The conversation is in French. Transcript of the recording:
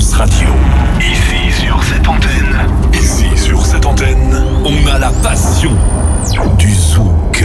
Pulse Radio. Ici sur cette antenne, on a la passion du zouk.